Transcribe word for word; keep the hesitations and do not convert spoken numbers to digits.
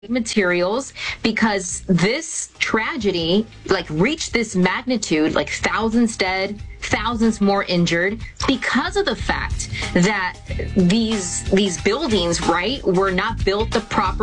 materials, because this tragedy like reached this magnitude, like thousands dead, thousands more injured, because of the fact that these these buildings, right, were not built the proper